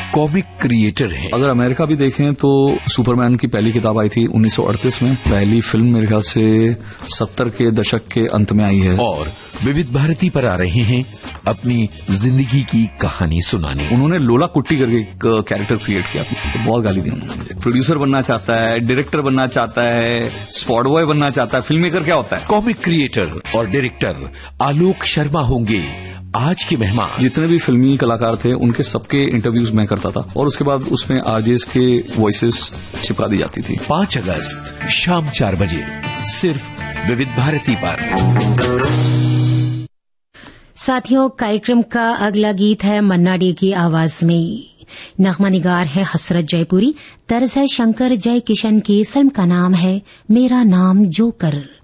Comic creator हैं। अगर America भी देखें तो सुपरमैन की पहली किताब आई थी 1938 में, पहली फिल्म मेरे ख्याल से 70 के दशक के अंत में आई है। और विविध भारती पर आ रहे हैं अपनी जिंदगी की कहानी सुनाने। उन्होंने लोला कुट्टी करके एक कैरेक्टर क्रिएट किया था, तो बहुत गाली दी उन्होंने। प्रोड्यूसर बनना चाहता है, डायरेक्टर बनना चाहता है, स्पॉट बॉय बनना चाहता है, फिल्म मेकर क्या होता है? कॉमिक क्रिएटर और डायरेक्टर आलोक शर्मा होंगे आज के मेहमान। जितने भी फिल्मी कलाकार थे उनके सबके इंटरव्यूज मैं करता था और उसके बाद उसमें आरजेस के वॉइसेस चिपका दी जाती थी। 5 अगस्त शाम 4 बजे सिर्फ विविध भारती पर। साथियों, कार्यक्रम का अगला गीत है मन्ना डे की आवाज में। नगमा निगार है हसरत जयपुरी, तर्ज है शंकर जय किशन की। फिल्म का नाम है मेरा नाम जोकर।